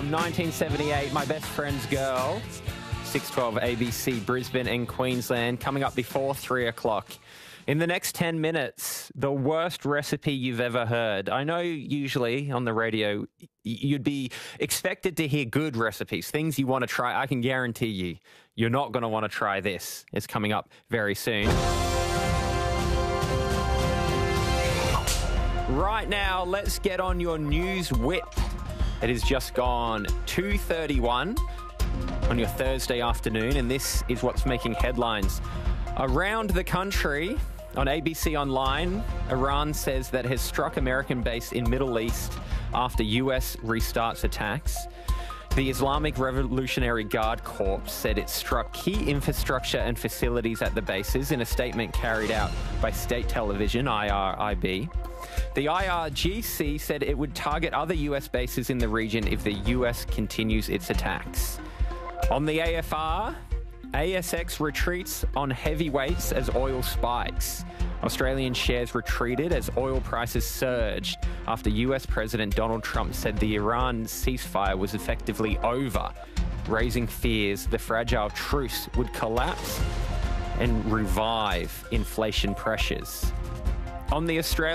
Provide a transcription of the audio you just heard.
from 1978, My Best Friend's Girl, 612 ABC, Brisbane and Queensland, coming up before 3 o'clock. In the next 10 minutes, the worst recipe you've ever heard. I know usually on the radio you'd be expected to hear good recipes, things you want to try. I can guarantee you're not going to want to try this. It's coming up very soon. Right now, let's get on your news whip. It has just gone 2:31 on your Thursday afternoon, and this is what's making headlines around the country. On ABC Online, Iran says that it has struck American base in Middle East after US restarts attacks. The Islamic Revolutionary Guard Corps said it struck key infrastructure and facilities at the bases in a statement carried out by state television, IRIB. The IRGC said it would target other US bases in the region if the US continues its attacks. On the AFR, ASX retreats on heavyweights as oil spikes. Australian shares retreated as oil prices surged after US President Donald Trump said the Iran ceasefire was effectively over, raising fears the fragile truce would collapse and revive inflation pressures. On the Australian